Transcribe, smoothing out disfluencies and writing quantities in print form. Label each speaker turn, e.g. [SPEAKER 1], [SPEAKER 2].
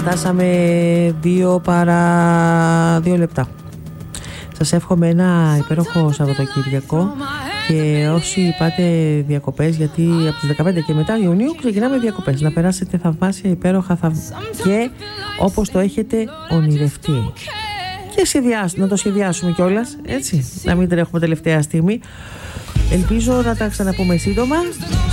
[SPEAKER 1] Φτάσαμε 2 παρά 2 λεπτά. Σας εύχομαι ένα υπέροχο Σαββατοκύριακο και όσοι πάτε διακοπές, γιατί από τις 15 και μετά Ιουνίου ξεκινάμε διακοπές, να περάσετε θαυμάσια, υπέροχα και όπως το έχετε ονειρευτεί. Και να το σχεδιάσουμε κιόλας, έτσι, να μην τρέχουμε τελευταία στιγμή. Ελπίζω να τα ξαναπούμε σύντομα.